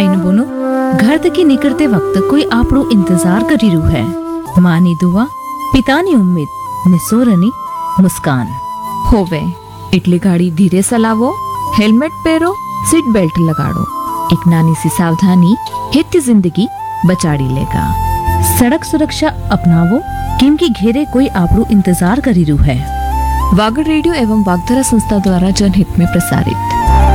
ભાઈ બોનો ઘર થકી નીકળતે વખત કોઈ આપણો ઇંતજાર કરી રહ્યું હે. માની દુઆ, પિતાની ઉમ્મીદ ને સોરની મુસ્કાન. હોવે એટલે ગાડી ધીરે ચલાવો, હેલ્મેટ પહેરો, सीट बेल्ट लगाड़ो. एक नानी सी सावधानी हित जिंदगी बचाड़ी लेगा. सड़क सुरक्षा अपनावो केम कि घेरे कोई આપણો इंतजार કરી રહ્યું है. वागड़ रेडियो एवं वागधरा संस्था द्वारा जनहित में प्रसारित.